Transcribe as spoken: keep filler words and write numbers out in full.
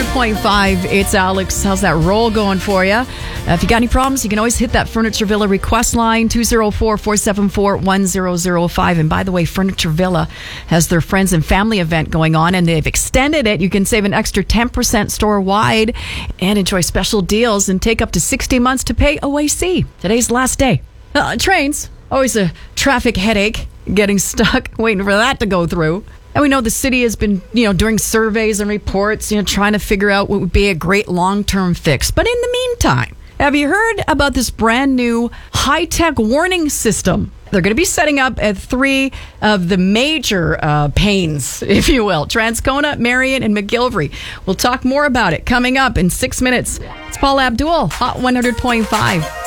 point five, it's Alex. How's that roll going for you? Uh, if you got any problems, you can always hit that Furniture Villa request line, two oh four, four seven four, one zero zero five. And by the way, Furniture Villa has their friends and family event going on, and they've extended it. You can save an extra ten percent store-wide and enjoy special deals and take up to sixty months to pay O A C. Today's the last day. Uh, trains, always a traffic headache, getting stuck, waiting for that to go through. And we know the city has been, you know, doing surveys and reports, you know, trying to figure out what would be a great long-term fix. But in the meantime, have you heard about this brand new high-tech warning system? They're going to be setting up at three of the major uh, pains, if you will, Transcona, Marion, and McGillivray. We'll talk more about it coming up in six minutes. It's Paula Abdul, Hot one hundred point five.